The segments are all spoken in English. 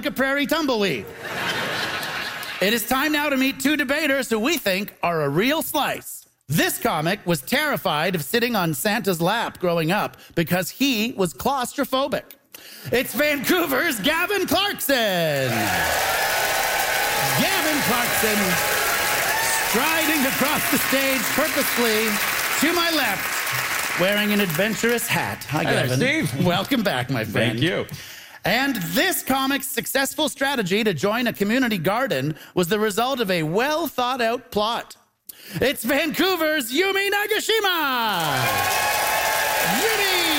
like a prairie tumbleweed. It is time now to meet two debaters who we think are a real slice. This comic was terrified of sitting on Santa's lap growing up because he was claustrophobic. It's Vancouver's Gavin Clarkson. Gavin Clarkson, striding across the stage purposefully to my left, wearing an adventurous hat. Hi, Gavin. Steve. Welcome back, my friend. Thank you. And this comic's successful strategy to join a community garden was the result of a well-thought-out plot. It's Vancouver's Yumi Nagashima! Yumi!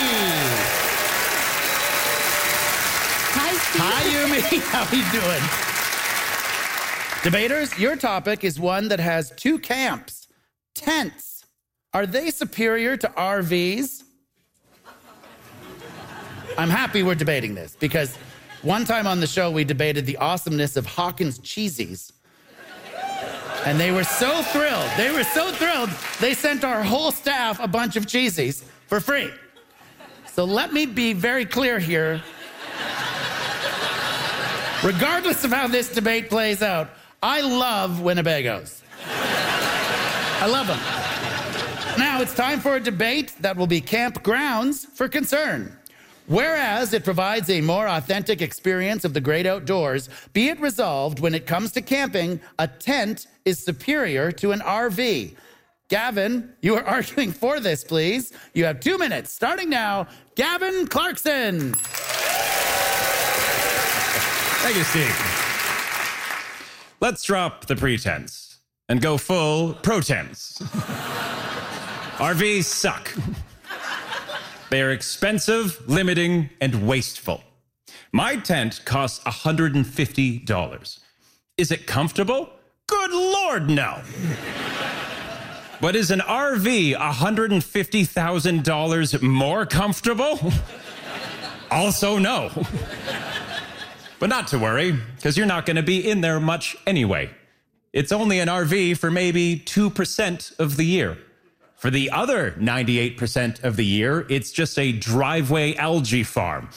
Hi, Steve. Hi, Yumi. How are you doing? Debaters, your topic is one that has two camps. Tents. Are they superior to RVs? I'm happy we're debating this because one time on the show we debated the awesomeness of Hawkins Cheesies. And they were so thrilled. They sent our whole staff a bunch of Cheesies for free. So let me be very clear here. Regardless of how this debate plays out, I love Winnebagos. I love them. Now it's time for a debate that will be camp grounds for concern. Whereas it provides a more authentic experience of the great outdoors, be it resolved when it comes to camping, a tent is superior to an RV. Gavin, you are arguing for this, please. You have 2 minutes, starting now. Gavin Clarkson. Thank you, Steve. Let's drop the pretense and go full pro-tense. RVs suck. They're expensive, limiting, and wasteful. My tent costs $150. Is it comfortable? Good Lord, no. But is an RV $150,000 more comfortable? Also no. But not to worry, because you're not going to be in there much anyway. It's only an RV for maybe 2% of the year. For the other 98% of the year, it's just a driveway algae farm.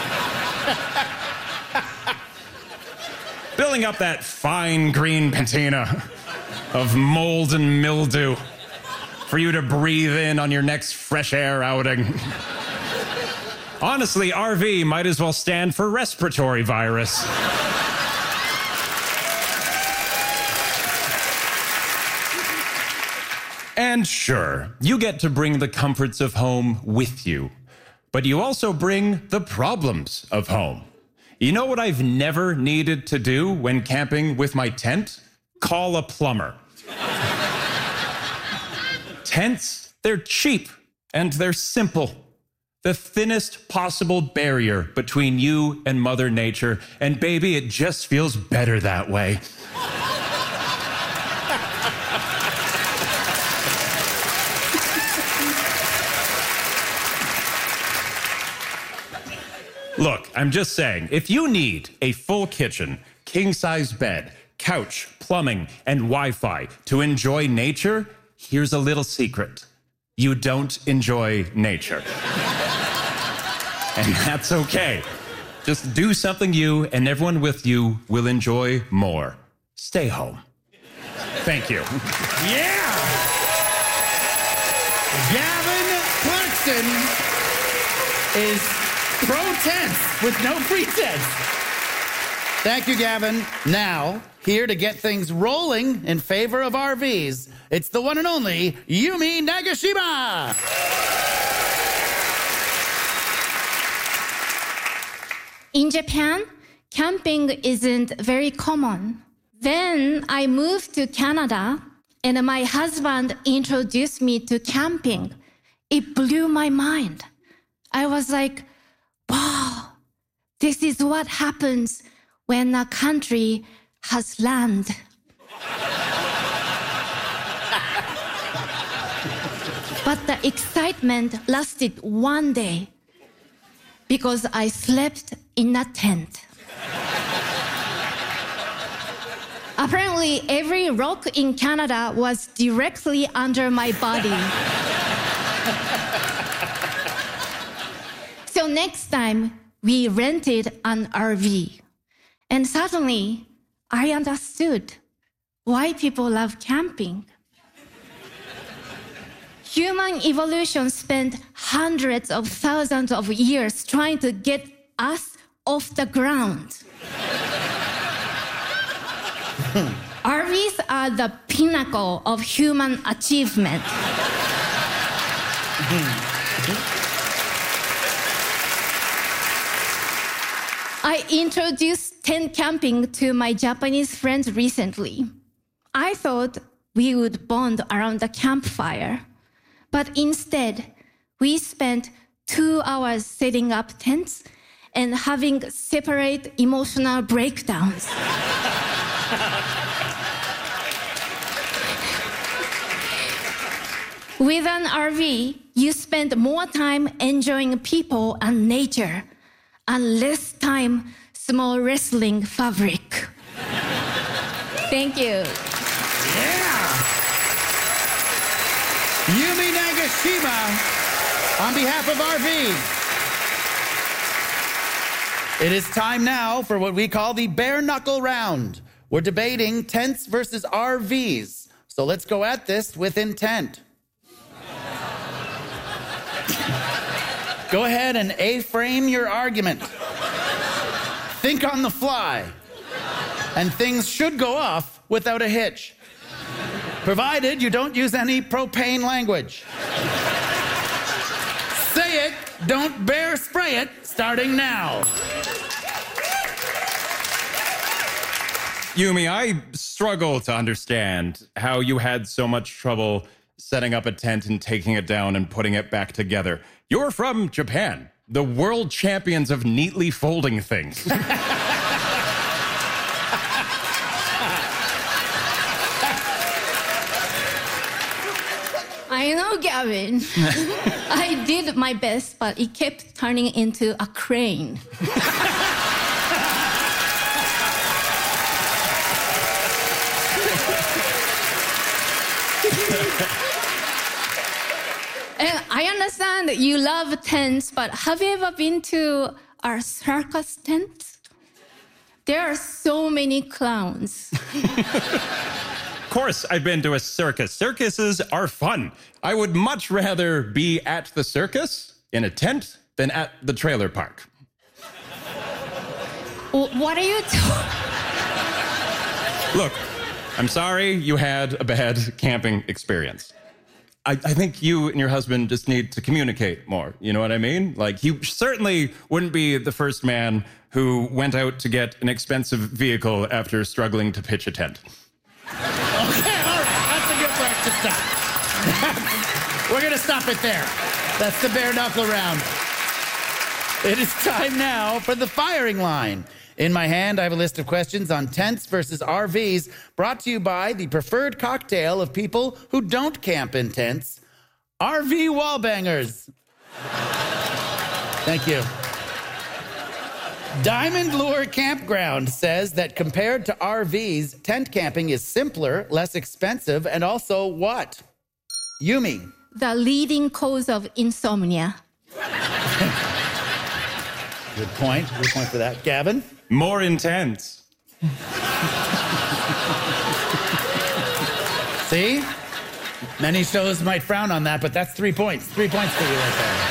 Building up that fine green patina of mold and mildew for you to breathe in on your next fresh air outing. Honestly, RV might as well stand for respiratory virus. And sure, you get to bring the comforts of home with you, but you also bring the problems of home. You know what I've never needed to do when camping with my tent? Call a plumber. Tents, they're cheap and they're simple. The thinnest possible barrier between you and Mother Nature, and baby, it just feels better that way. Look, I'm just saying, if you need a full kitchen, king-size bed, couch, plumbing, and Wi-Fi to enjoy nature, here's a little secret. You don't enjoy nature. And that's okay. Just do something you and everyone with you will enjoy more. Stay home. Thank you. Yeah! Gavin Clarkson is pro-tense with no pretense. Thank you, Gavin. Now, here to get things rolling in favor of RVs, it's the one and only Yumi Nagashima. In Japan, camping isn't very common. Then I moved to Canada, and my husband introduced me to camping. It blew my mind. I was like, wow, this is what happens when a country has land. But the excitement lasted one day because I slept in a tent. Apparently, every rock in Canada was directly under my body. So next time, we rented an RV. And suddenly, I understood why people love camping. Human evolution spent hundreds of thousands of years trying to get us off the ground. RVs are the pinnacle of human achievement. I introduced tent camping to my Japanese friends recently. I thought we would bond around the campfire, but instead, we spent 2 hours setting up tents and having separate emotional breakdowns. With an RV, you spend more time enjoying people and nature, and less time small wrestling fabric. Thank you. Yeah! Yumi Nagashima on behalf of RV. It is time now for what we call the bare knuckle round. We're debating tents versus RVs. So let's go at this with intent. Go ahead and A-frame your argument. Think on the fly. And things should go off without a hitch. Provided you don't use any propane language. Say it, don't bear spray it, starting now. Yumi, I struggle to understand how you had so much trouble setting up a tent and taking it down and putting it back together. You're from Japan, the world champions of neatly folding things. I know, Gavin. I did my best, but it kept turning into a crane. And I understand that you love tents, but have you ever been to our circus tent? There are so many clowns. Of course, I've been to a circus. Circuses are fun. I would much rather be at the circus in a tent than at the trailer park. What are you talking? Look, I'm sorry you had a bad camping experience. I think you and your husband just need to communicate more. You know what I mean? Like, you certainly wouldn't be the first man who went out to get an expensive vehicle after struggling to pitch a tent. Okay, all right. That's a good place to stop. We're going to stop it there. That's the bare knuckle round. It is time now for the firing line. In my hand, I have a list of questions on tents versus RVs, brought to you by the preferred cocktail of people who don't camp in tents, RV Wallbangers. Thank you. Diamond Lure Campground says that compared to RVs, tent camping is simpler, less expensive, and also what? Yumi. The leading cause of insomnia. Good point. Good point for that. Gavin? More intense. See? Many shows might frown on that, but that's 3 points. 3 points for you right there.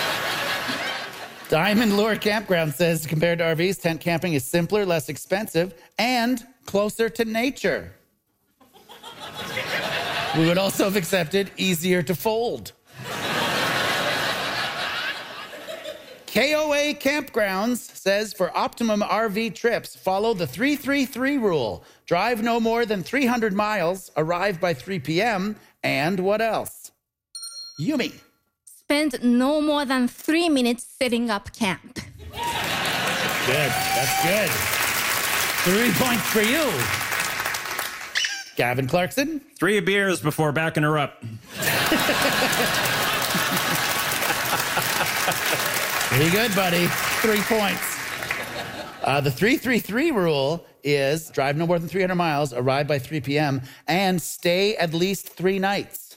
Diamond Lure Campground says compared to RVs, tent camping is simpler, less expensive, and closer to nature. We would also have accepted easier to fold. KOA Campgrounds says for optimum RV trips, follow the 3-3-3 rule. Drive no more than 300 miles, arrive by 3 p.m., and what else? Yumi. Spend no more than 3 minutes setting up camp. Good. That's good. 3 points for you. Gavin Clarkson. 3 beers before backing her up. Pretty good, buddy. 3 points. The 3-3-3 rule is drive no more than 300 miles, arrive by 3 p.m., and stay at least 3 nights.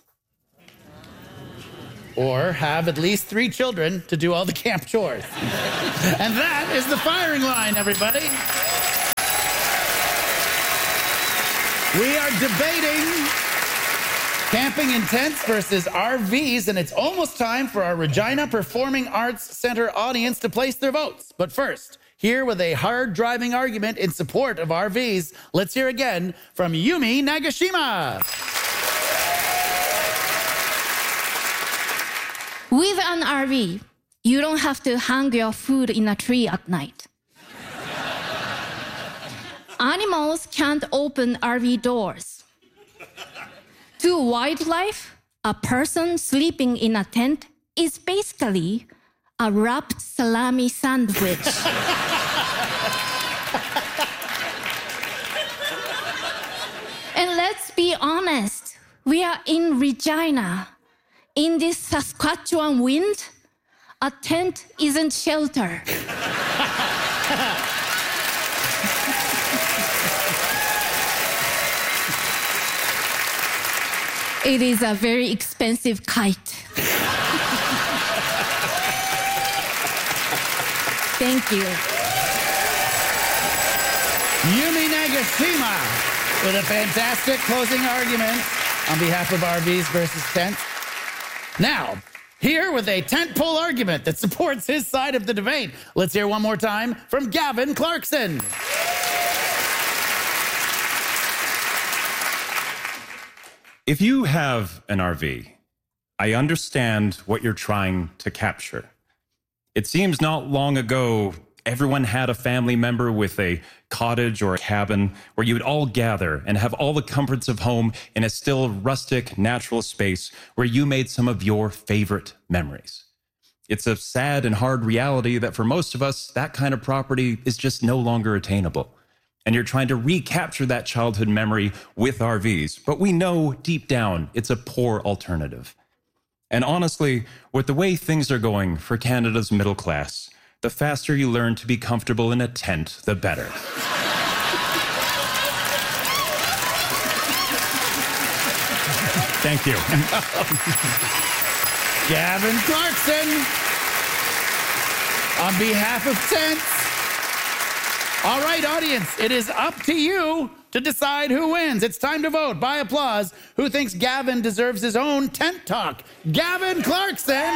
Or have at least 3 children to do all the camp chores. And that is the firing line, everybody. debating camping in tents versus RVs, and it's almost time for our Regina Performing Arts Center audience to place their votes. But first, here with a hard-driving argument in support of RVs, let's hear again from Yumi Nagashima. With an RV, you don't have to hang your food in a tree at night. Animals can't open RV doors. To wildlife, a person sleeping in a tent is basically a wrapped salami sandwich. And let's be honest, we are in Regina. In this Saskatchewan wind, a tent isn't shelter. It is a very expensive kite. Thank you. Yumi Nagashima with a fantastic closing argument on behalf of RVs versus tents. Now, here with a tent pole argument that supports his side of the debate, let's hear one more time from Gavin Clarkson. If you have an RV, I understand what you're trying to capture. It seems not long ago, everyone had a family member with a cottage or a cabin where you would all gather and have all the comforts of home in a still rustic, natural space where you made some of your favorite memories. It's a sad and hard reality that for most of us, that kind of property is just no longer attainable. And you're trying to recapture that childhood memory with RVs. But we know deep down it's a poor alternative. And honestly, with the way things are going for Canada's middle class, the faster you learn to be comfortable in a tent, the better. Thank you. Gavin Clarkson, on behalf of tents. All right, audience, it is up to you to decide who wins. It's time to vote by applause. Who thinks Gavin deserves his own tent talk? Gavin Clarkson.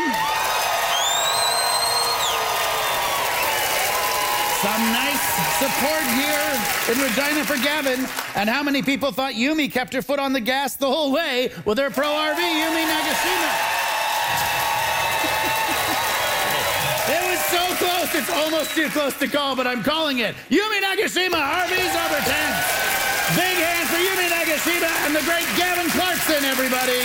Some nice support here in Regina for Gavin. And how many people thought Yumi kept her foot on the gas the whole way with her pro RV, Yumi Nagashima? It was so close, it's almost too close to call, but I'm calling it. Yumi Nagashima, RVs over tents. Big hand for Yumi Nagashima and the great Gavin Clarkson, everybody.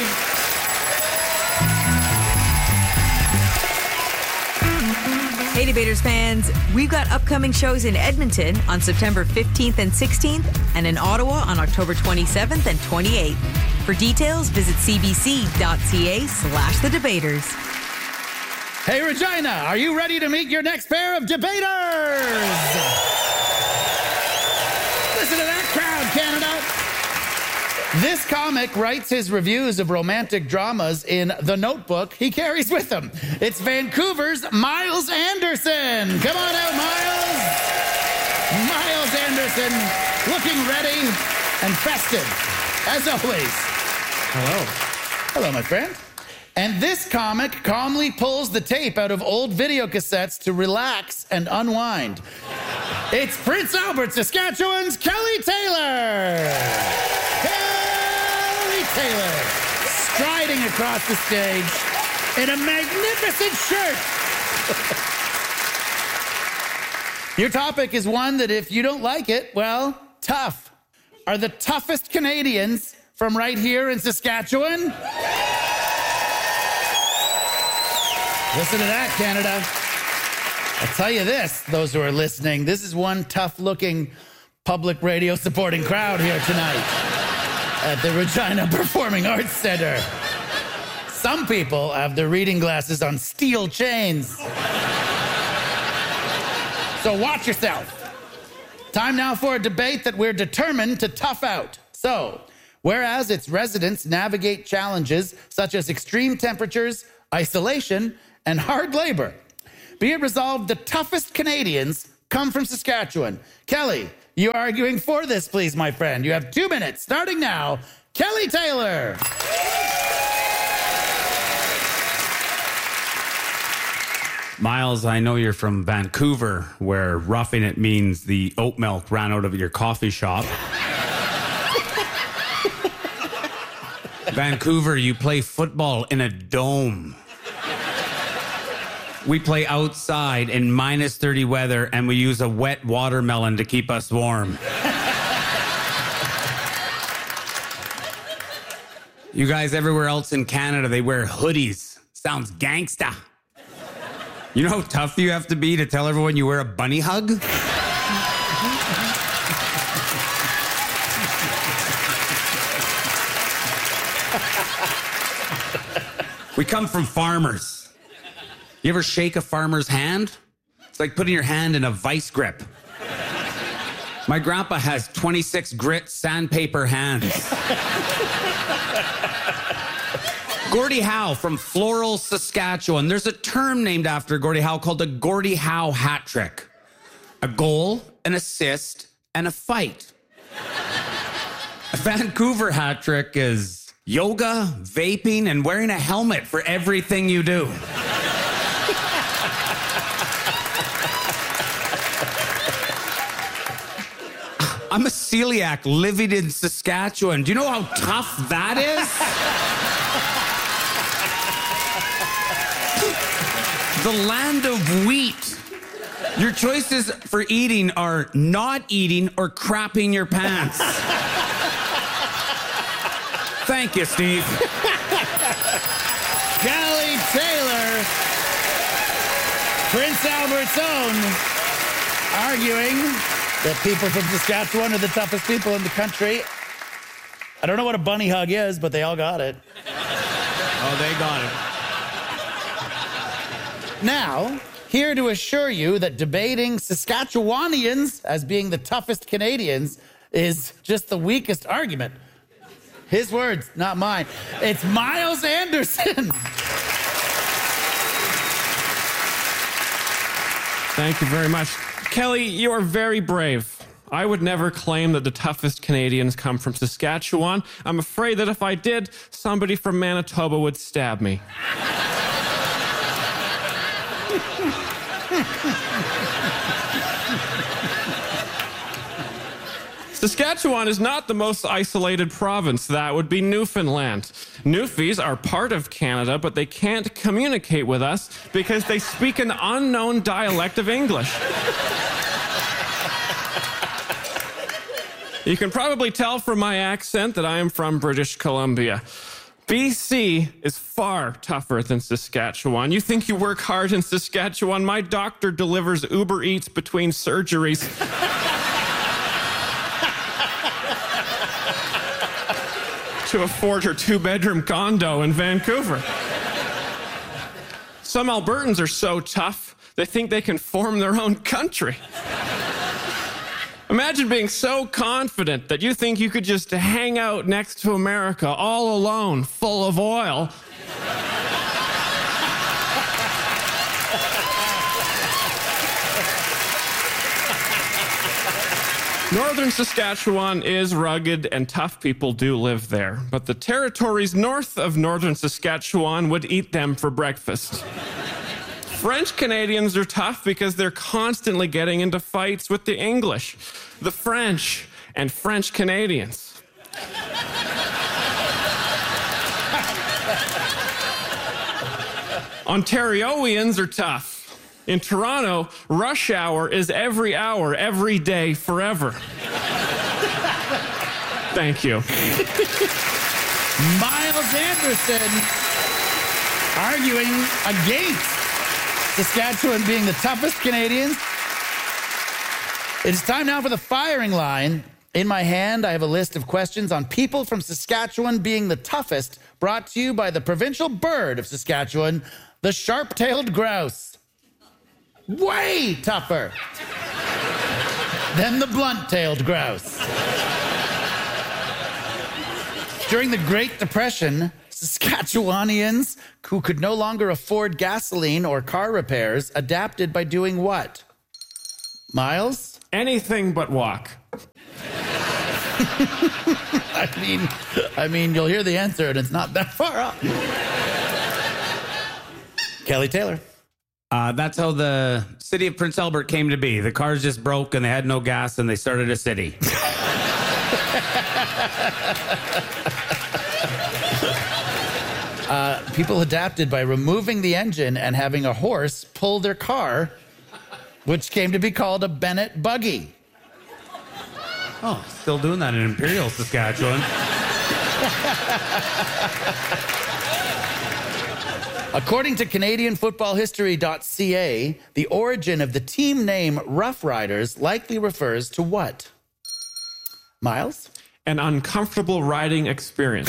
Hey, Debaters fans, we've got upcoming shows in Edmonton on September 15th and 16th and in Ottawa on October 27th and 28th. For details, visit cbc.ca/thedebaters. Hey, Regina, are you ready to meet your next pair of debaters? Listen to that crowd, Canada. This comic writes his reviews of romantic dramas in the notebook he carries with him. It's Vancouver's Miles Anderson. Come on out, Miles. Miles Anderson, looking ready and festive, as always. Hello. Hello, my friend. And this comic calmly pulls the tape out of old video cassettes to relax and unwind. It's Prince Albert, Saskatchewan's Kelly Taylor. Kelly Taylor, striding across the stage in a magnificent shirt. Your topic is one that if you don't like it, well, tough. Are the toughest Canadians from right here in Saskatchewan? Listen to that, Canada. I'll tell you this, those who are listening, this is one tough-looking public radio supporting crowd here tonight at the Regina Performing Arts Center. Some people have their reading glasses on steel chains. So watch yourself. Time now for a debate that we're determined to tough out. So, whereas its residents navigate challenges such as extreme temperatures, isolation, and hard labor, be it resolved the toughest Canadians come from Saskatchewan. Kelly, you are arguing for this, please, my friend? You have 2 minutes, starting now. Kelly Taylor. Miles, I know you're from Vancouver, where roughing it means the oat milk ran out of your coffee shop. Vancouver, you play football in a dome. We play outside in minus 30 weather, and we use a wet watermelon to keep us warm. You guys everywhere else in Canada, they wear hoodies. Sounds gangsta. You know how tough you have to be to tell everyone you wear a bunny hug? We come from farmers. You ever shake a farmer's hand? It's like putting your hand in a vice grip. My grandpa has 26 grit sandpaper hands. Gordie Howe from Floral, Saskatchewan. There's a term named after Gordie Howe called the Gordie Howe hat trick. A goal, an assist, and a fight. A Vancouver hat trick is yoga, vaping, and wearing a helmet for everything you do. I'm a celiac living in Saskatchewan. Do you know how tough that is? The land of wheat. Your choices for eating are not eating or crapping your pants. Thank you, Steve. Kelly Taylor, Prince Albert's own, arguing that people from Saskatchewan are the toughest people in the country. I don't know what a bunny hug is, but they all got it. Oh, they got it. Now, here to assure you that debating Saskatchewanians as being the toughest Canadians is just the weakest argument. His words, not mine. It's Miles Anderson. Thank you very much. Kelly, you are very brave. I would never claim that the toughest Canadians come from Saskatchewan. I'm afraid that if I did, somebody from Manitoba would stab me. Saskatchewan is not the most isolated province. That would be Newfoundland. Newfies are part of Canada, but they can't communicate with us because they speak an unknown dialect of English. You can probably tell from my accent that I am from British Columbia. BC is far tougher than Saskatchewan. You think you work hard in Saskatchewan? My doctor delivers Uber Eats between surgeries. To afford her 2-bedroom condo in Vancouver. Some Albertans are so tough, they think they can form their own country. Imagine being so confident that you think you could just hang out next to America all alone, full of oil. Northern Saskatchewan is rugged and tough people do live there, but the territories north of northern Saskatchewan would eat them for breakfast. French Canadians are tough because they're constantly getting into fights with the English, the French, and French Canadians. Ontarioans are tough. In Toronto, rush hour is every hour, every day, forever. Thank you. Miles Anderson arguing against Saskatchewan being the toughest Canadians. It's time now for the firing line. In my hand, I have a list of questions on people from Saskatchewan being the toughest, brought to you by the provincial bird of Saskatchewan, the sharp-tailed grouse. Way tougher than the blunt-tailed grouse. During the Great Depression, Saskatchewanians who could no longer afford gasoline or car repairs adapted by doing what? Miles? Anything but walk. I mean, you'll hear the answer, and it's not that far off. Kelly Taylor. That's how the city of Prince Albert came to be. The cars just broke and they had no gas and they started a city. People adapted by removing the engine and having a horse pull their car, which came to be called a Bennett buggy. Oh, still doing that in Imperial, Saskatchewan. According to CanadianFootballHistory.ca, the origin of the team name Rough Riders likely refers to what? Miles? An uncomfortable riding experience.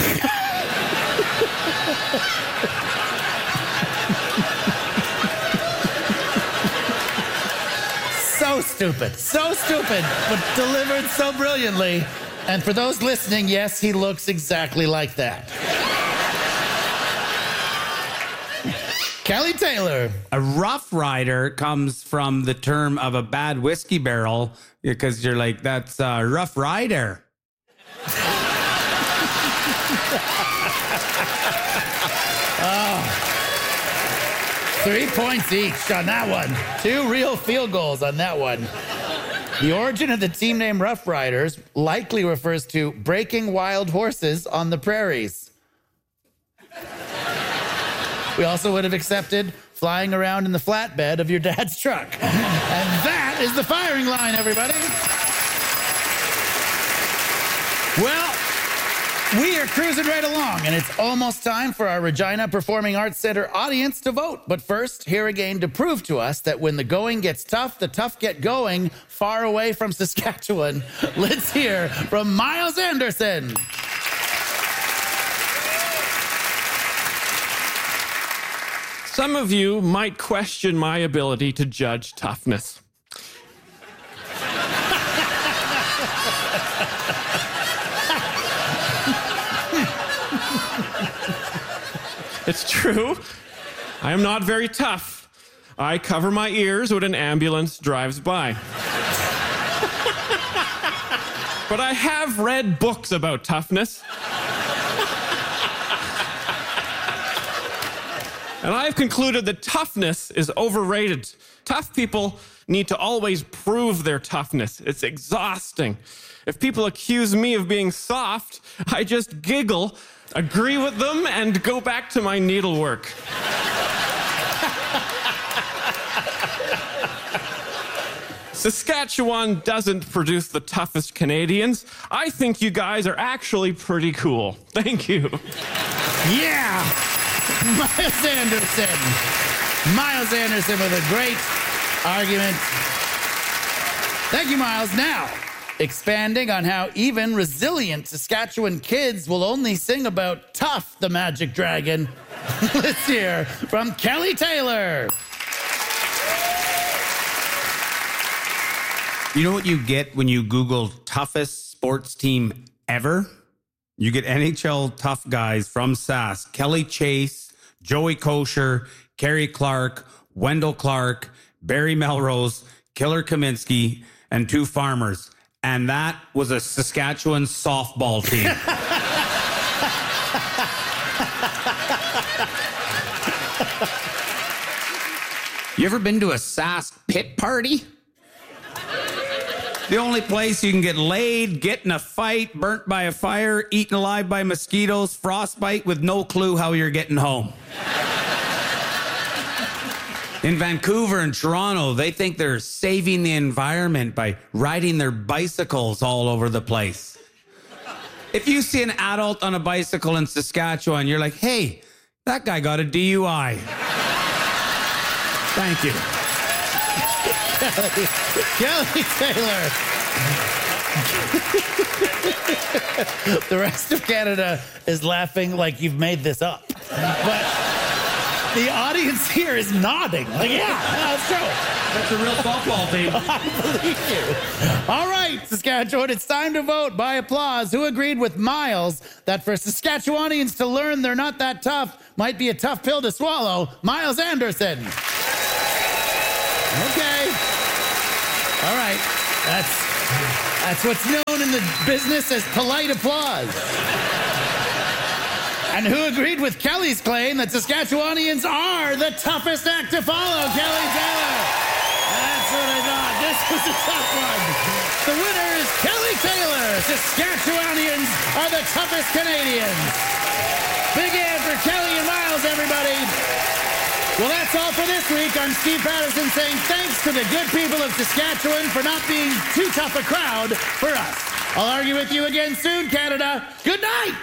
So stupid, but delivered so brilliantly. And for those listening, yes, he looks exactly like that. Kelly Taylor. A rough rider comes from the term of a bad whiskey barrel because you're like, that's a rough rider. 3 points each on that one. 2 real field goals on that one. The origin of the team name Rough Riders likely refers to breaking wild horses on the prairies. We also would have accepted flying around in the flatbed of your dad's truck. And that is the firing line, everybody. Well, we are cruising right along, and it's almost time for our Regina Performing Arts Center audience to vote. But first, here again to prove to us that when the going gets tough, the tough get going far away from Saskatchewan. Let's hear from Miles Anderson. Some of you might question my ability to judge toughness. It's true. I am not very tough. I cover my ears when an ambulance drives by. But I have read books about toughness. And I've concluded that toughness is overrated. Tough people need to always prove their toughness. It's exhausting. If people accuse me of being soft, I just giggle, agree with them, and go back to my needlework. Saskatchewan doesn't produce the toughest Canadians. I think you guys are actually pretty cool. Thank you. Yeah! Miles Anderson. Miles Anderson with a great argument. Thank you, Miles. Now, expanding on how even resilient Saskatchewan kids will only sing about Tough the Magic Dragon. Let's hear from Kelly Taylor. You know what you get when you Google toughest sports team ever? You get NHL tough guys from Sask: Kelly Chase, Joey Kosher, Kerry Clark, Wendell Clark, Barry Melrose, Killer Kaminsky, and 2 farmers. And that was a Saskatchewan softball team. You ever been to a Sask pit party? The only place you can get laid, get in a fight, burnt by a fire, eaten alive by mosquitoes, frostbite with no clue how you're getting home. In Vancouver and Toronto, they think they're saving the environment by riding their bicycles all over the place. If you see an adult on a bicycle in Saskatchewan, you're like, hey, that guy got a DUI. Thank you. Kelly Taylor. The rest of Canada is laughing like you've made this up. But the audience here is nodding. Like, yeah, that's true. That's a real softball team. I believe you. All right, Saskatchewan, it's time to vote by applause. Who agreed with Miles that for Saskatchewanians to learn they're not that tough might be a tough pill to swallow? Miles Anderson. Okay. All right. That's what's known in the business as polite applause. And who agreed with Kelly's claim that Saskatchewanians are the toughest act to follow? Kelly Taylor. That's what I thought. This was a tough one. The winner is Kelly Taylor. Saskatchewanians are the toughest Canadians. Big hand for Kelly and Miles, everybody. Well, that's all for this week. I'm Steve Patterson saying thanks to the good people of Saskatchewan for not being too tough a crowd for us. I'll argue with you again soon, Canada. Good night.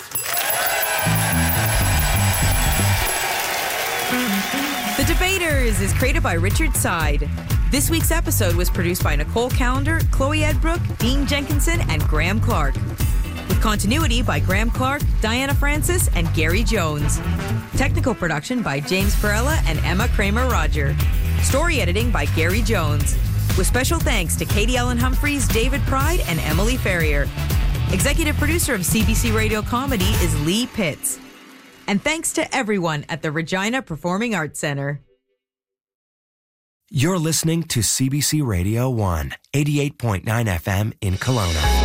The Debaters is created by Richard Side. This week's episode was produced by Nicole Callender, Chloe Edbrook, Dean Jenkinson, and Graham Clark. With continuity by Graham Clark, Diana Francis, and Gary Jones. Technical production by James Perella and Emma Kramer-Roger. Story editing by Gary Jones. With special thanks to Katie Ellen Humphreys, David Pride, and Emily Ferrier. Executive producer of CBC Radio Comedy is Lee Pitts. And thanks to everyone at the Regina Performing Arts Center. You're listening to CBC Radio 1, 88.9 FM in Kelowna.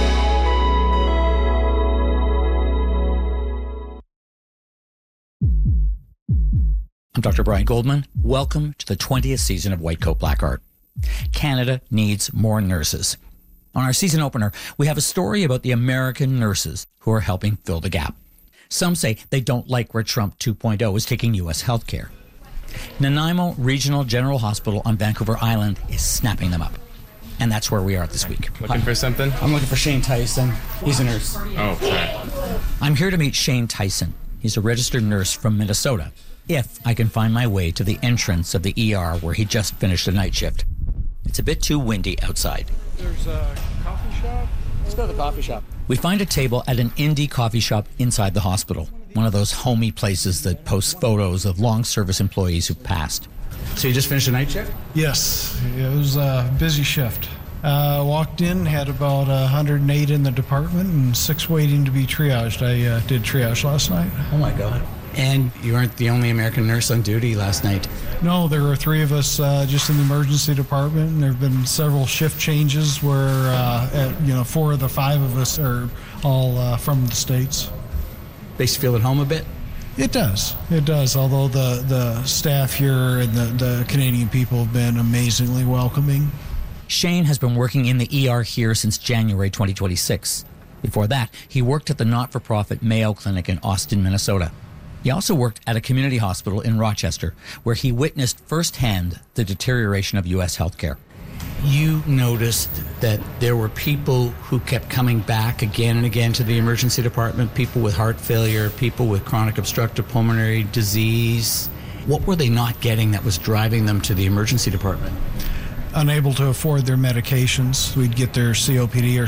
I'm Dr. Brian Goldman. Welcome to the 20th season of White Coat Black Art. Canada needs more nurses. On our season opener, we have a story about the American nurses who are helping fill the gap. Some say they don't like where Trump 2.0 is taking U.S. healthcare. Nanaimo Regional General Hospital on Vancouver Island is snapping them up. And that's where we are this week. Looking for something? I'm looking for Shane Tyson. He's a nurse. Oh, okay. I'm here to meet Shane Tyson. He's a registered nurse from Minnesota. If I can find my way to the entrance of the ER where he just finished a night shift. It's a bit too windy outside. There's a coffee shop. Let's go to the coffee shop. We find a table at an indie coffee shop inside the hospital. One of those homey places that posts photos of long service employees who've passed. So you just finished a night shift? Yes. It was a busy shift. Walked in, had about 108 in the department and 6 waiting to be triaged. I did triage last night. Oh my God. And you aren't the only American nurse on duty last night. No, there were 3 of us just in the emergency department, and there have been several shift changes where 4 of the 5 of us are all from the States. Makes you feel at home a bit? It does. It does, although the staff here and the Canadian people have been amazingly welcoming. Shane has been working in the ER here since January 2026. Before that, he worked at the not-for-profit Mayo Clinic in Austin, Minnesota. He also worked at a community hospital in Rochester, where he witnessed firsthand the deterioration of U.S. healthcare. You noticed that there were people who kept coming back again and again to the emergency department, people with heart failure, people with chronic obstructive pulmonary disease. What were they not getting that was driving them to the emergency department? Unable to afford their medications. We'd get their COPD or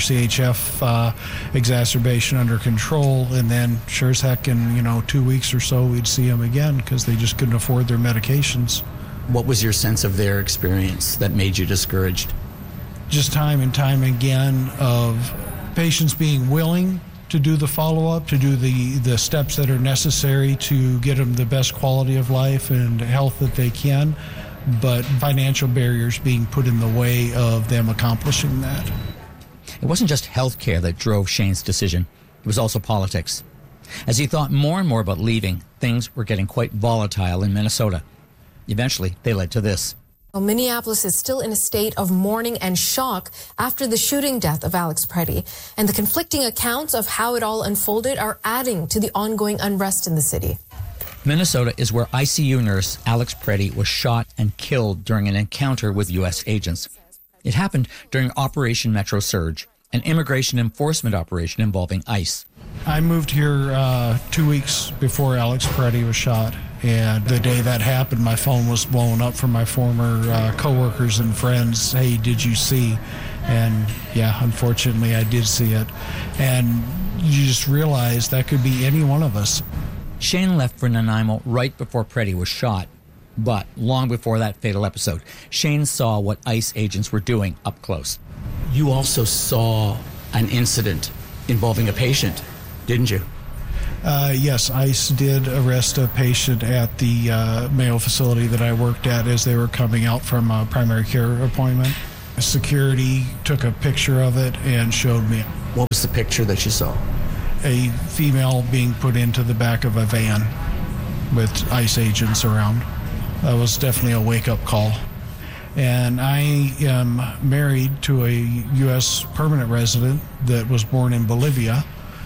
CHF exacerbation under control, and then sure as heck in 2 weeks or so we'd see them again because they just couldn't afford their medications. What was your sense of their experience that made you discouraged? Just time and time again of patients being willing to do the follow-up, to do the steps that are necessary to get them the best quality of life and health that they can, but financial barriers being put in the way of them accomplishing that. It wasn't just healthcare that drove Shane's decision. It was also politics. As he thought more and more about leaving, things were getting quite volatile in Minnesota. Eventually, they led to this. Well, Minneapolis is still in a state of mourning and shock after the shooting death of Alex Preddy. And the conflicting accounts of how it all unfolded are adding to the ongoing unrest in the city. Minnesota is where ICU nurse Alex Preddy was shot and killed during an encounter with U.S. agents. It happened during Operation Metro Surge, an immigration enforcement operation involving ICE. I moved here 2 weeks before Alex Preddy was shot. And the day that happened, my phone was blown up from my former coworkers and friends. Hey, did you see? And yeah, unfortunately, I did see it. And you just realize that could be any one of us. Shane left for Nanaimo right before Preddy was shot. But long before that fatal episode, Shane saw what ICE agents were doing up close. You also saw an incident involving a patient, didn't you? Yes, ICE did arrest a patient at the Mayo facility that I worked at as they were coming out from a primary care appointment. Security took a picture of it and showed me. What was the picture that you saw? A female being put into the back of a van with ICE agents around. That was definitely a wake-up call. And I am married to a U.S. permanent resident that was born in Bolivia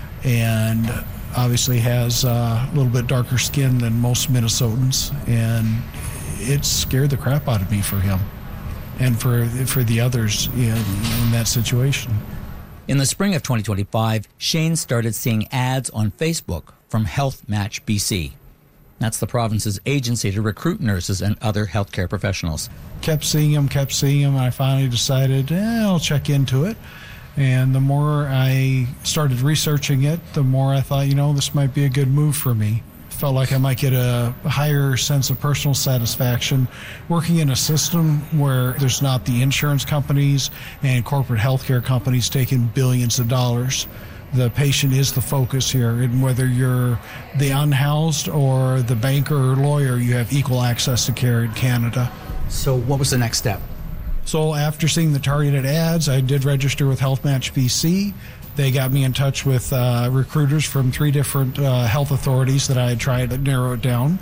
and obviously has a little bit darker skin than most Minnesotans. And it scared the crap out of me for him and for the others in that situation. In the spring of 2025, Shane started seeing ads on Facebook from Health Match BC. That's the province's agency to recruit nurses and other healthcare professionals. Kept seeing him, and I finally decided, I'll check into it. And the more I started researching it, the more I thought, this might be a good move for me. Felt like I might get a higher sense of personal satisfaction working in a system where there's not the insurance companies and corporate healthcare companies taking billions of dollars. The patient is the focus here, and whether you're the unhoused or the banker or lawyer, you have equal access to care in Canada. So what was the next step? So after seeing the targeted ads, I did register with Health Match BC. They got me in touch with recruiters from 3 different health authorities that I had tried to narrow it down.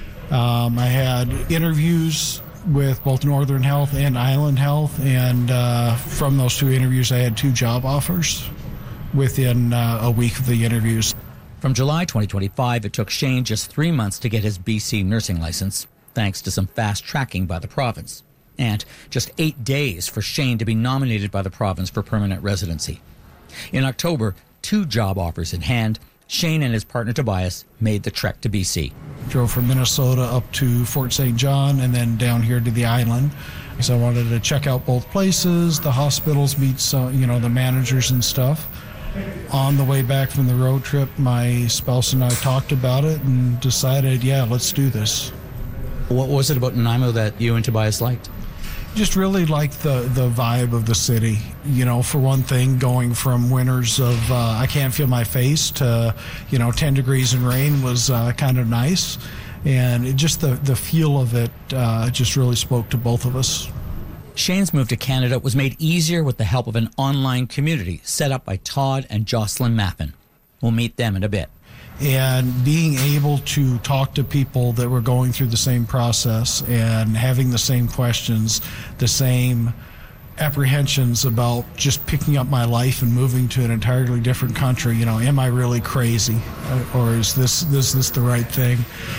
I had interviews with both Northern Health and Island Health, and from those 2 interviews, I had 2 job offers within a week of the interviews. From July 2025, it took Shane just 3 months to get his BC nursing license, thanks to some fast tracking by the province. And just 8 days for Shane to be nominated by the province for permanent residency. In October, 2 job offers in hand, Shane and his partner Tobias made the trek to BC. Drove from Minnesota up to Fort St. John and then down here to the island. So I wanted to check out both places, the hospitals, meet the managers and stuff. On the way back from the road trip, my spouse and I talked about it and decided, let's do this. What was it about Nanaimo that you and Tobias liked? Just really liked the vibe of the city. For one thing, going from winters of I can't feel my face to 10 degrees and rain was kind of nice, and the feel of it just really spoke to both of us. Shane's move to Canada was made easier with the help of an online community set up by Todd and Jocelyn Maffin. We'll meet them in a bit. And being able to talk to people that were going through the same process and having the same questions, the same apprehensions about just picking up my life and moving to an entirely different country. Am I really crazy, or is this the right thing?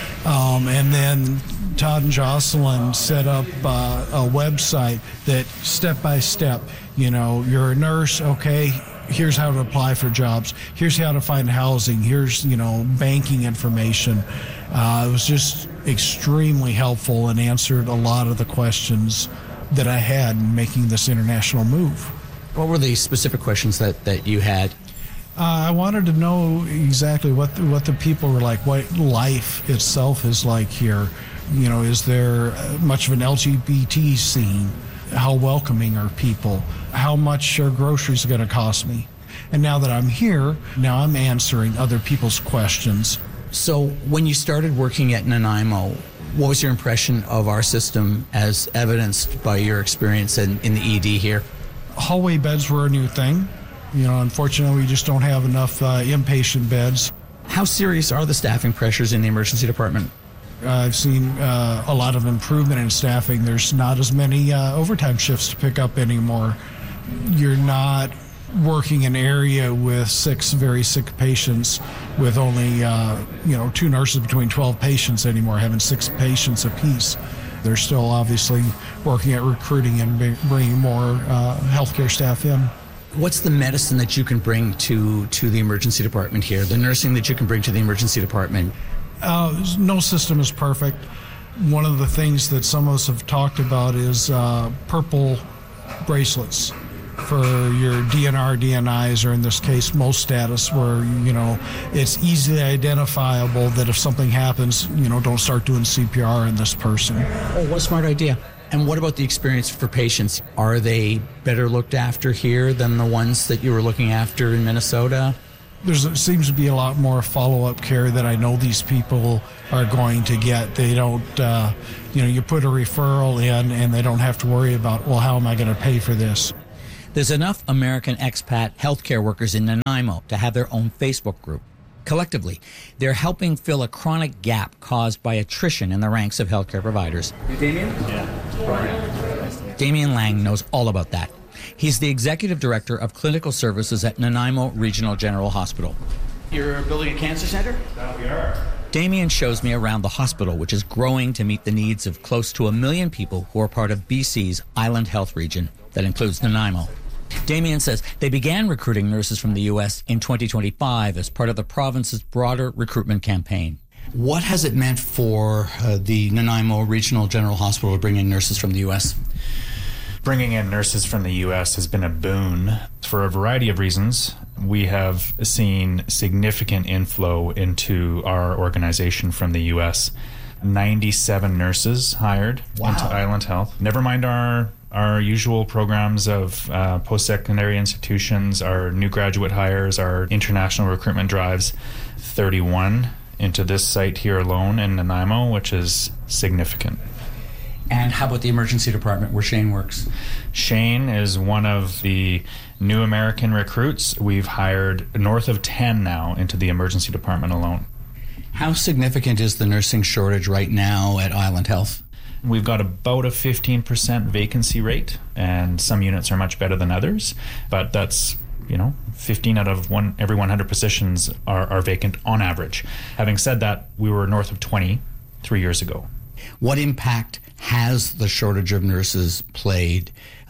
And then Todd and Jocelyn set up a website that step by step, you're a nurse, okay, here's how to apply for jobs, here's how to find housing, here's banking information. It was just extremely helpful and answered a lot of the questions that I had in making this international move. What were the specific questions that you had? I wanted to know exactly what the people were like, what life itself is like here. Is there much of an LGBT scene? How welcoming are people? How much are groceries going to cost me? And now that I'm here, now I'm answering other people's questions. So when you started working at Nanaimo, what was your impression of our system as evidenced by your experience in the ED here? Hallway beds were a new thing. Unfortunately, we just don't have enough inpatient beds. How serious are the staffing pressures in the emergency department? I've seen a lot of improvement in staffing. There's not as many overtime shifts to pick up anymore. You're not working an area with 6 very sick patients with only 2 nurses between 12 patients anymore, having 6 patients apiece. They're still obviously working at recruiting and bringing more healthcare staff in. What's the medicine that you can bring to the emergency department here, the nursing that you can bring to the emergency department? No system is perfect. One of the things that some of us have talked about is purple bracelets for your DNR, DNIs, or in this case, most status, where, it's easily identifiable that if something happens, don't start doing CPR on this person. Oh, what a smart idea. And what about the experience for patients? Are they better looked after here than the ones that you were looking after in Minnesota? There seems to be a lot more follow-up care that I know these people are going to get. They don't, you put a referral in and they don't have to worry about, well, how am I going to pay for this? There's enough American expat healthcare workers in Nanaimo to have their own Facebook group. Collectively, they're helping fill a chronic gap caused by attrition in the ranks of healthcare providers. You Damien? Yeah. Damien Lang knows all about that. He's the executive director of clinical services at Nanaimo Regional General Hospital. You're building a cancer center? We are. Damien shows me around the hospital, which is growing to meet the needs of close to 1 million people who are part of BC's Island Health region that includes Nanaimo. Damien says they began recruiting nurses from the U.S. in 2025 as part of the province's broader recruitment campaign. What has it meant for the Nanaimo Regional General Hospital to bring in nurses from the U.S.? Bringing in nurses from the U.S. has been a boon for a variety of reasons. We have seen significant inflow into our organization from the U.S. 97 nurses hired into Island Health. Never mind our usual programs of post-secondary institutions, our new graduate hires, our international recruitment drives. 31 into this site here alone in Nanaimo, which is significant. And how about the emergency department where Shane works? Shane is one of the new American recruits. We've hired north of 10 now into the emergency department alone. How significant is the nursing shortage right now at Island Health? We've got about a 15% vacancy rate, and some units are much better than others, but that's 15 out of every 100 positions are vacant on average. Having said that, we were north of 20 3 years ago. What impact has the shortage of nurses played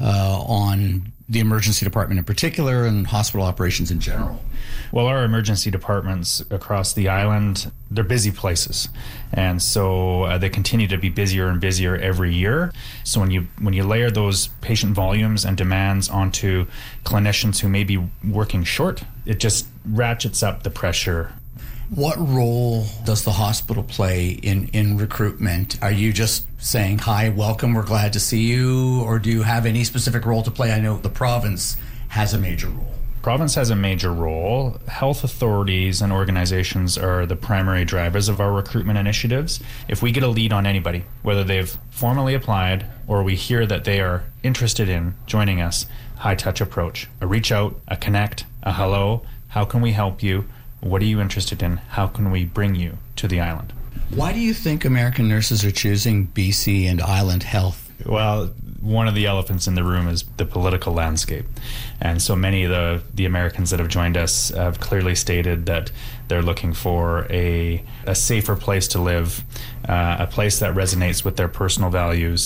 on the emergency department in particular and hospital operations in general? Well, our emergency departments across the island, they're busy places. And so they continue to be busier and busier every year. So when you layer those patient volumes and demands onto clinicians who may be working short, it just ratchets up the pressure. What role does the hospital play in recruitment? Are you just saying, hi, welcome, we're glad to see you, or do you have any specific role to play? I know the province has a major role. Province has a major role. Health authorities and organizations are the primary drivers of our recruitment initiatives. If we get a lead on anybody, whether they've formally applied or we hear that they are interested in joining us, high touch approach, a reach out, a connect, a hello, how can we help you? What are you interested in? How can we bring you to the island? Why do you think American nurses are choosing BC and Island Health? Well, one of the elephants in the room is the political landscape. And so many of the Americans that have joined us have clearly stated that they're looking for a safer place to live, a place that resonates with their personal values.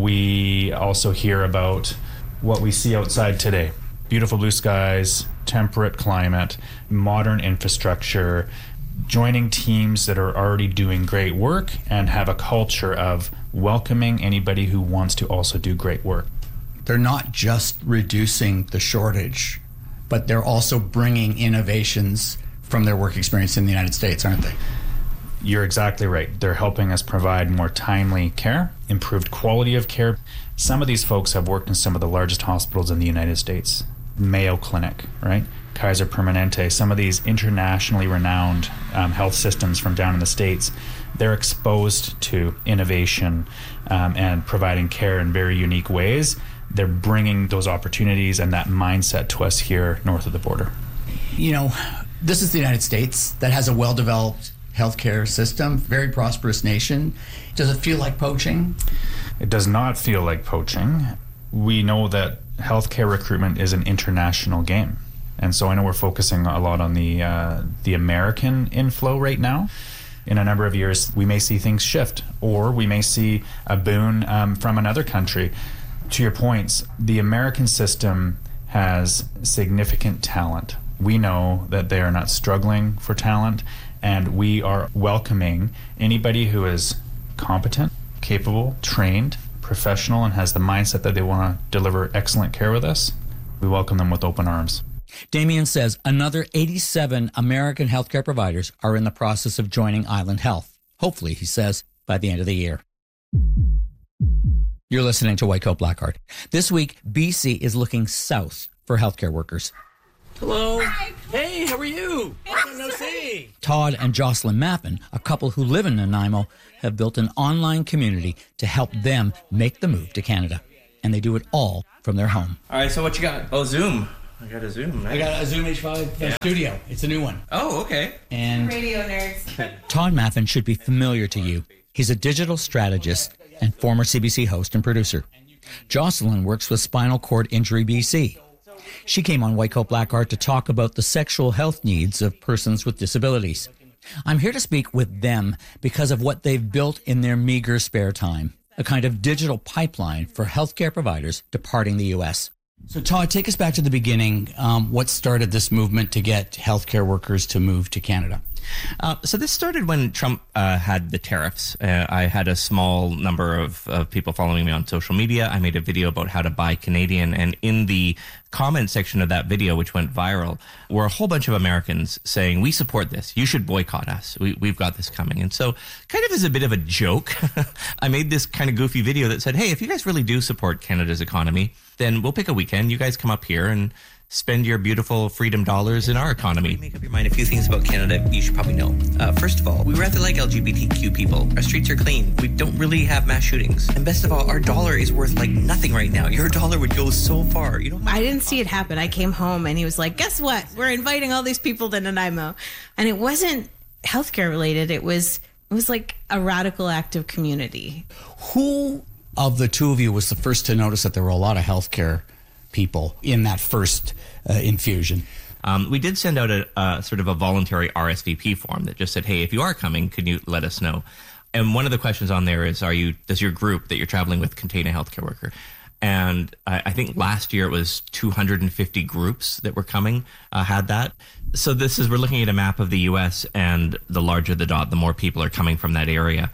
We also hear about what we see outside today. Beautiful blue skies, temperate climate, modern infrastructure, joining teams that are already doing great work and have a culture of welcoming anybody who wants to also do great work. They're not just reducing the shortage, but they're also bringing innovations from their work experience in the United States, aren't they? You're exactly right. They're helping us provide more timely care, improved quality of care. Some of these folks have worked in some of the largest hospitals in the United States. Mayo Clinic, right? Kaiser Permanente, some of these internationally renowned health systems from down in the States, they're exposed to innovation and providing care in very unique ways. They're bringing those opportunities and that mindset to us here north of the border. You know, this is the United States that has a well-developed healthcare system, very prosperous nation. Does it feel like poaching? It does not feel like poaching. We know that healthcare recruitment is an international game. And so I know we're focusing a lot on the American inflow right now. In a number of years, we may see things shift, or we may see a boon from another country. To your points, the American system has significant talent. We know that they are not struggling for talent, and we are welcoming anybody who is competent, capable, trained, professional, and has the mindset that they want to deliver excellent care with us. We welcome them with open arms. Damien says another 87 American healthcare providers are in the process of joining Island Health. Hopefully, he says, by the end of the year. You're listening to White Coat Blackheart. This week, BC is looking south for healthcare workers. Hello. Hi. Hey, how are you? Long no see. Todd and Jocelyn Mappin, a couple who live in Nanaimo, have built an online community to help them make the move to Canada. And they do it all from their home. All right, so what you got? Oh, Zoom. I got a Zoom. Nice. I got a Zoom H5 Studio. It's a new one. Oh, okay. And Radio nerds. Todd Maffin should be familiar to you. He's a digital strategist and former CBC host and producer. Jocelyn works with Spinal Cord Injury BC. She came on White Coat Black Art to talk about the sexual health needs of persons with disabilities. I'm here to speak with them because of what they've built in their meager spare time, a kind of digital pipeline for healthcare providers departing the U.S. So, Todd, take us back to the beginning. What started this movement to get healthcare workers to move to Canada? So this started when Trump had the tariffs. I had a small number of people following me on social media. I made a video about how to buy Canadian, and in the comment section of that video, which went viral, were a whole bunch of Americans saying, we support this. You should boycott us. We've got this coming. And so kind of as a bit of a joke, I made this kind of goofy video that said, hey, if you guys really do support Canada's economy, then we'll pick a weekend. You guys come up here and spend your beautiful freedom dollars in our economy. Make up your mind. A few things about Canada you should probably know. First of all, we rather like LGBTQ people. Our streets are clean. We don't really have mass shootings. And best of all, our dollar is worth like nothing right now. Your dollar would go so far. You know, I didn't see it happen. I came home and he was like, guess what? We're inviting all these people to Nanaimo. And it wasn't healthcare related. It was like a radical act of community. Who of the two of you was the first to notice that there were a lot of healthcare people in that first infusion? We did send out a sort of a voluntary RSVP form that just said, hey, if you are coming, can you let us know? And one of the questions on there is, does your group that you're traveling with contain a healthcare worker? And I think last year it was 250 groups that were coming had that. So we're looking at a map of the U.S., and the larger the dot, the more people are coming from that area.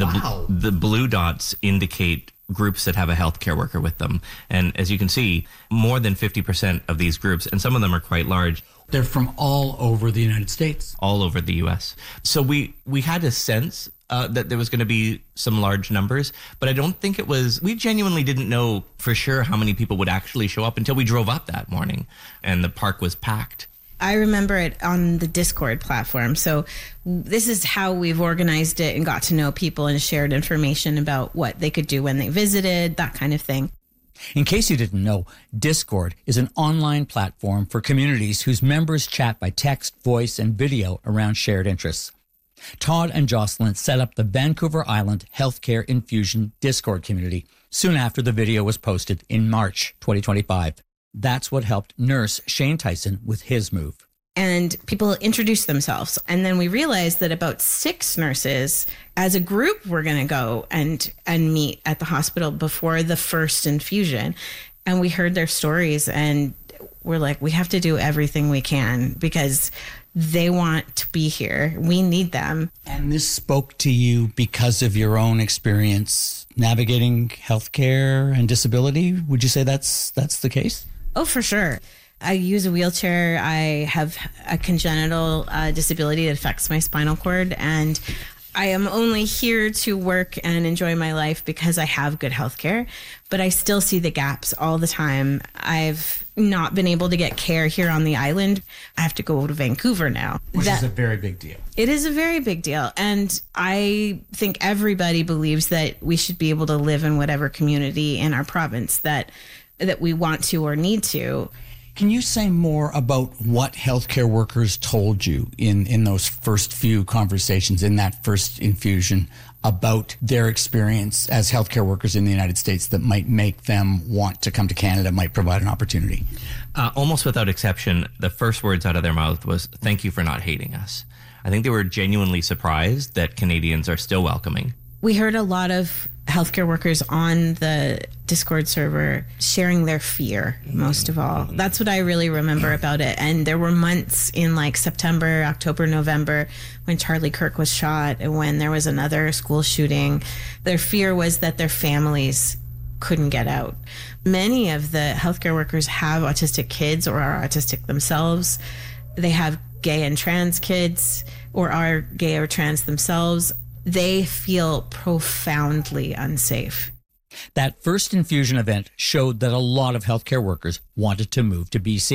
The blue dots indicate groups that have a healthcare worker with them. And as you can see, more than 50% of these groups, and some of them are quite large. They're from all over the United States. All over the U.S. So we had a sense that there was going to be some large numbers, but I don't think we genuinely didn't know for sure how many people would actually show up until we drove up that morning and the park was packed. I remember it on the Discord platform. So this is how we've organized it and got to know people and shared information about what they could do when they visited, that kind of thing. In case you didn't know, Discord is an online platform for communities whose members chat by text, voice, and video around shared interests. Todd and Jocelyn set up the Vancouver Island Healthcare Infusion Discord community soon after the video was posted in March 2025. That's what helped nurse Shane Tyson with his move. And people introduced themselves. And then we realized that about 6 nurses as a group were going to go and meet at the hospital before the first infusion. And we heard their stories and we're like, we have to do everything we can because they want to be here. We need them. And this spoke to you because of your own experience navigating healthcare and disability. Would you say that's the case? Oh, for sure. I use a wheelchair. I have a congenital disability that affects my spinal cord, and I am only here to work and enjoy my life because I have good health care, but I still see the gaps all the time. I've not been able to get care here on the island. I have to go to Vancouver now. Which is a very big deal. It is a very big deal. And I think everybody believes that we should be able to live in whatever community in our province that we want to or need to. Can you say more about what healthcare workers told you in those first few conversations, in that first infusion, about their experience as healthcare workers in the United States that might make them want to come to Canada, might provide an opportunity? Almost without exception, the first words out of their mouth was, thank you for not hating us. I think they were genuinely surprised that Canadians are still welcoming. We heard a lot of healthcare workers on the Discord server sharing their fear, most of all. That's what I really remember about it. And there were months in like September, October, November when Charlie Kirk was shot and when there was another school shooting. Their fear was that their families couldn't get out. Many of the healthcare workers have autistic kids or are autistic themselves. They have gay and trans kids or are gay or trans themselves. They feel profoundly unsafe. That first infusion event showed that a lot of healthcare workers wanted to move to BC.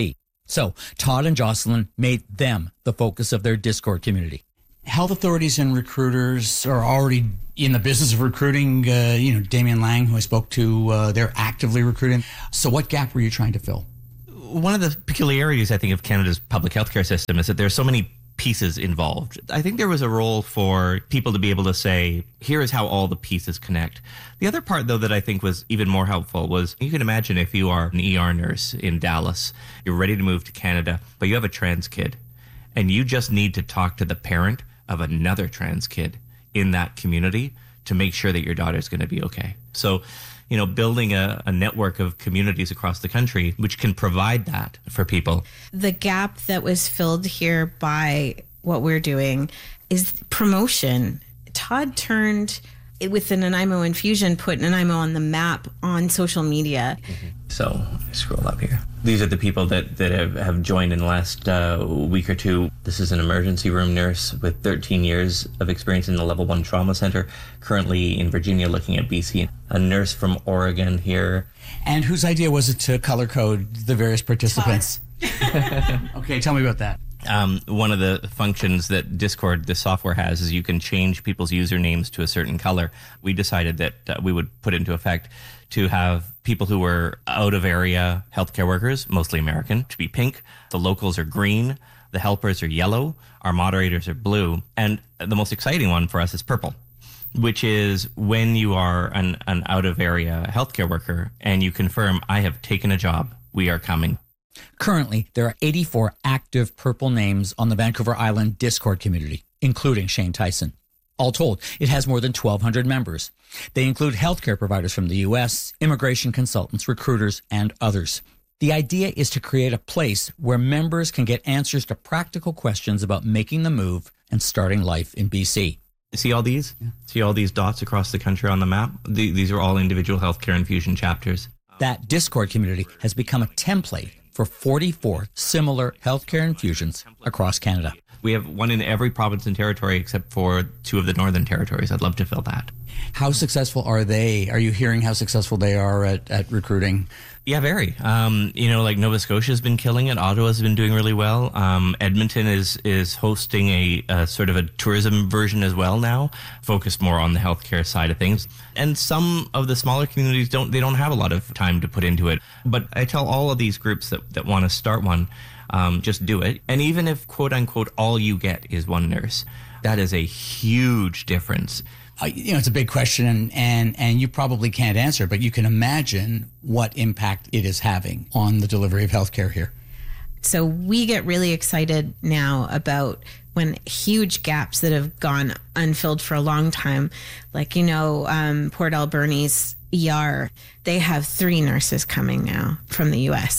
So Todd and Jocelyn made them the focus of their Discord community. Health authorities and recruiters are already in the business of recruiting. Damien Lang, who I spoke to, they're actively recruiting. So what gap were you trying to fill? One of the peculiarities, I think, of Canada's public healthcare system is that there's so many pieces involved. I think there was a role for people to be able to say, here is how all the pieces connect. The other part, though, that I think was even more helpful was, you can imagine if you are an ER nurse in Dallas, you're ready to move to Canada, but you have a trans kid, and you just need to talk to the parent of another trans kid in that community to make sure that your daughter's going to be okay. So, building a network of communities across the country which can provide that for people. The gap that was filled here by what we're doing is promotion. Todd turned, with the Nanaimo infusion, put Nanaimo on the map on social media. So scroll up here. These are the people that have joined in the last week or two. This is an emergency room nurse with 13 years of experience in the Level 1 Trauma Center, currently in Virginia looking at BC. A nurse from Oregon here. And whose idea was it to color code the various participants? Okay, tell me about that. One of the functions that Discord, this software, has is you can change people's usernames to a certain color. We decided that we would put into effect to have people who were out-of-area healthcare workers, mostly American, to be pink. The locals are green. The helpers are yellow. Our moderators are blue. And the most exciting one for us is purple, which is when you are an out-of-area healthcare worker and you confirm, I have taken a job, we are coming. Currently, there are 84 active purple names on the Vancouver Island Discord community, including Shane Tyson. All told, it has more than 1,200 members. They include healthcare providers from the U.S., immigration consultants, recruiters, and others. The idea is to create a place where members can get answers to practical questions about making the move and starting life in BC. See all these? Yeah. See all these dots across the country on the map? These are all individual healthcare infusion chapters. That Discord community has become a template for 44 similar healthcare infusions across Canada. We have one in every province and territory except for 2 of the northern territories. I'd love to fill that. How successful are they? Are you hearing how successful they are at recruiting? Yeah, very. Like Nova Scotia has been killing it. Ottawa's been doing really well. Edmonton is hosting a sort of a tourism version as well now, focused more on the healthcare side of things. And some of the smaller communities don't have a lot of time to put into it. But I tell all of these groups that want to start one, just do it. And even if, quote unquote, all you get is one nurse, that is a huge difference. It's a big question and you probably can't answer, but you can imagine what impact it is having on the delivery of healthcare here. So we get really excited now about when huge gaps that have gone unfilled for a long time, like, Port Alberni's ER, they have 3 nurses coming now from the US.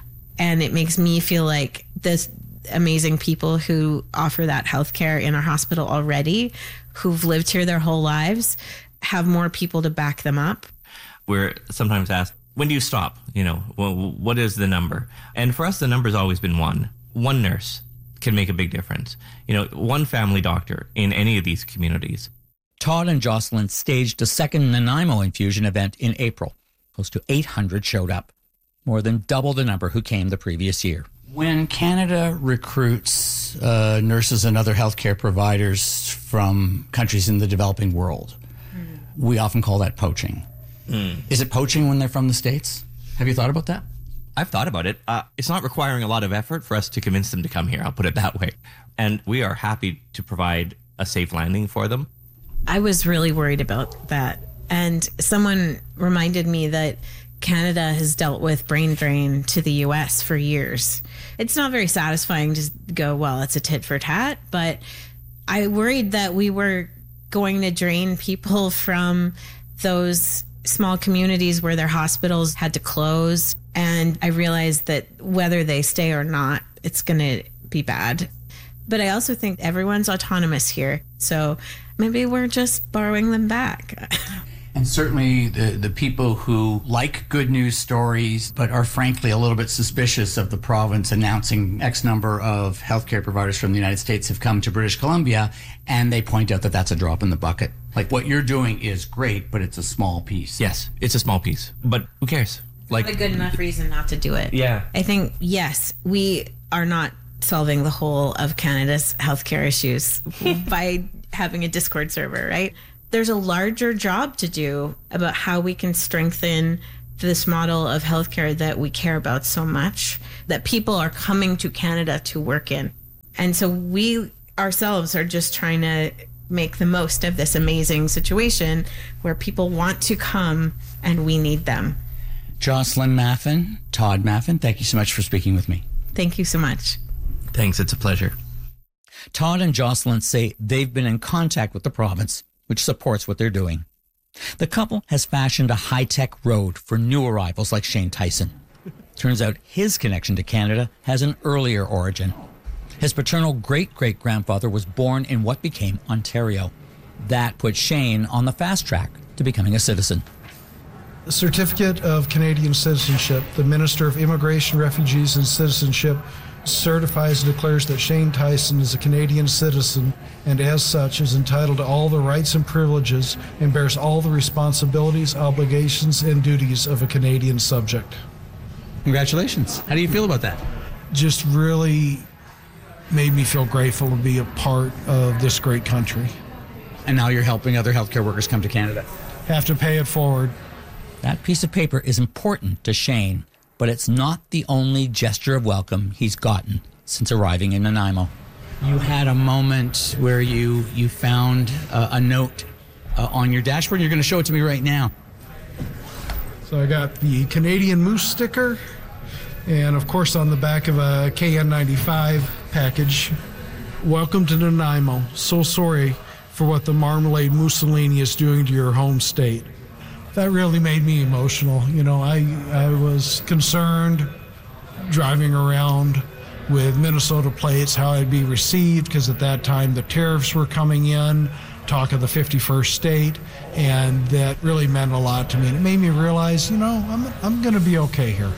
And it makes me feel like this amazing people who offer that healthcare in our hospital already, who've lived here their whole lives, have more people to back them up. We're sometimes asked, when do you stop? What is the number? And for us, the number's always been 1. 1 nurse can make a big difference. 1 family doctor in any of these communities. Todd and Jocelyn staged a second Nanaimo infusion event in April. Close to 800 showed up, more than double the number who came the previous year. When Canada recruits nurses and other healthcare providers from countries in the developing world, we often call that poaching. Is it poaching when they're from the States? Have you thought about that? I've thought about it. It's not requiring a lot of effort for us to convince them to come here. I'll put it that way. And we are happy to provide a safe landing for them. I was really worried about that. And someone reminded me that Canada has dealt with brain drain to the US for years. It's not very satisfying to go, well, it's a tit for tat, but I worried that we were going to drain people from those small communities where their hospitals had to close. And I realized that whether they stay or not, it's going to be bad. But I also think everyone's autonomous here. So maybe we're just borrowing them back. And certainly the people who like good news stories, but are frankly a little bit suspicious of the province announcing X number of healthcare providers from the United States have come to British Columbia, and they point out that that's a drop in the bucket. Like, what you're doing is great, but it's a small piece. Yes, it's a small piece. But who cares? a good enough reason not to do it. Yeah. I think, yes, we are not solving the whole of Canada's healthcare issues by having a Discord server, right? There's a larger job to do about how we can strengthen this model of healthcare that we care about so much, that people are coming to Canada to work in. And so we ourselves are just trying to make the most of this amazing situation where people want to come and we need them. Jocelyn Maffin, Todd Maffin, thank you so much for speaking with me. Thank you so much. Thanks, it's a pleasure. Todd and Jocelyn say they've been in contact with the province, which supports what they're doing. The couple has fashioned a high-tech road for new arrivals like Shane Tyson. Turns out his connection to Canada has an earlier origin. His paternal great-great-grandfather was born in what became Ontario. That put Shane on the fast track to becoming a citizen. The Certificate of Canadian Citizenship, the Minister of Immigration, Refugees and Citizenship certifies and declares that Shane Tyson is a Canadian citizen and as such is entitled to all the rights and privileges and bears all the responsibilities, obligations, and duties of a Canadian subject. Congratulations. How do you feel about that? Just really made me feel grateful to be a part of this great country. And now you're helping other healthcare workers come to Canada. Have to pay it forward. That piece of paper is important to Shane, but it's not the only gesture of welcome he's gotten since arriving in Nanaimo. You had a moment where you found a note on your dashboard. You're going to show it to me right now. So I got the Canadian Moose sticker, and of course on the back of a KN95 package, welcome to Nanaimo. So sorry for what the Marmalade Mussolini is doing to your home state. That really made me emotional. You know, I was concerned driving around with Minnesota plates, how I'd be received, because at that time the tariffs were coming in, talk of the 51st state, and that really meant a lot to me. And it made me realize, you know, I'm going to be okay here.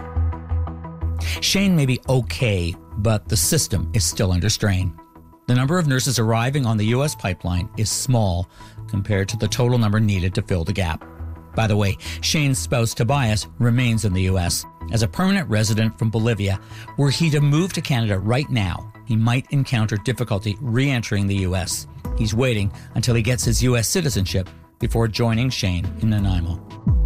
Shane may be okay, but the system is still under strain. The number of nurses arriving on the U.S. pipeline is small compared to the total number needed to fill the gap. By the way, Shane's spouse Tobias remains in the U.S. As a permanent resident from Bolivia, were he to move to Canada right now, he might encounter difficulty re-entering the U.S. He's waiting until he gets his U.S. citizenship before joining Shane in Nanaimo.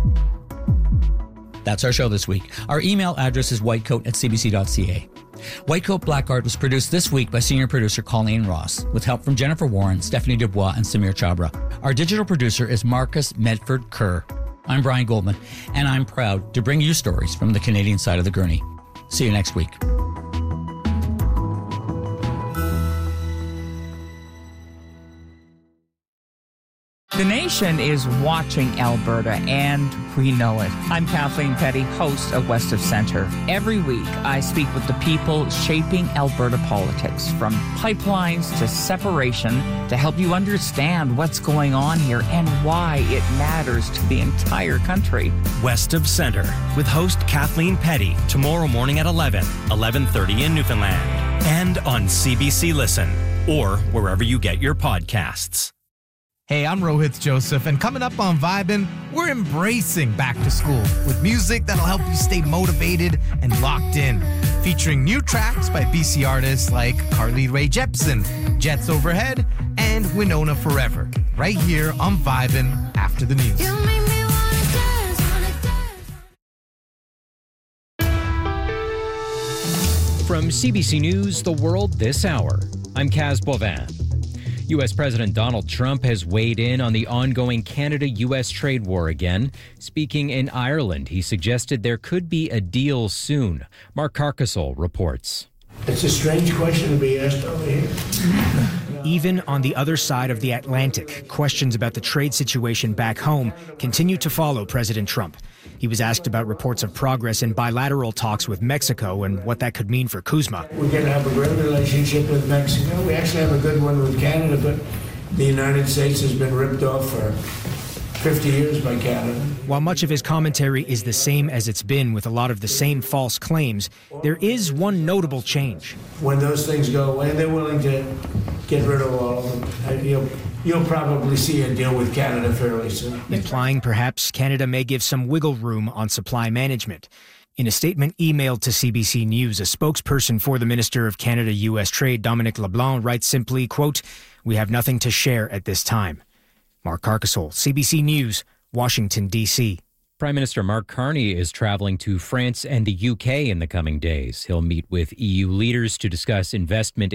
That's our show this week. Our email address is whitecoat@cbc.ca. Whitecoat Black Art was produced this week by senior producer Colleen Ross, with help from Jennifer Warren, Stephanie Dubois, and Samir Chabra. Our digital producer is Marcus Medford Kerr. I'm Brian Goldman, and I'm proud to bring you stories from the Canadian side of the gurney. See you next week. The nation is watching Alberta, and we know it. I'm Kathleen Petty, host of West of Centre. Every week, I speak with the people shaping Alberta politics, from pipelines to separation, to help you understand what's going on here and why it matters to the entire country. West of Centre, with host Kathleen Petty, tomorrow morning at 11:30 in Newfoundland. And on CBC Listen, or wherever you get your podcasts. Hey, I'm Rohit Joseph, and coming up on Vibin', we're embracing back to school with music that'll help you stay motivated and locked in. Featuring new tracks by BC artists like Carly Rae Jepsen, Jets Overhead, and Winona Forever, right here on Vibin' after the news. From CBC News, The World This Hour, I'm Kaz Bovin. U.S. President Donald Trump has weighed in on the ongoing Canada-U.S. trade war again. Speaking in Ireland, he suggested there could be a deal soon. Mark Carcassol reports. It's a strange question to be asked over here. Even on the other side of the Atlantic, questions about the trade situation back home continue to follow President Trump. He was asked about reports of progress in bilateral talks with Mexico and what that could mean for CUSMA. We're going to have a great relationship with Mexico. We actually have a good one with Canada, but the United States has been ripped off for 50 years by Canada. While much of his commentary is the same as it's been with a lot of the same false claims, there is one notable change. When those things go away, they're willing to get rid of all of them. you'll probably see a deal with Canada fairly soon. Implying perhaps Canada may give some wiggle room on supply management. In a statement emailed to CBC News, a spokesperson for the Minister of Canada-U.S. Trade, Dominic LeBlanc, writes simply, quote, "We have nothing to share at this time." Mark Carcasole, CBC News, Washington, D.C. Prime Minister Mark Carney is traveling to France and the UK in the coming days. He'll meet with EU leaders to discuss investment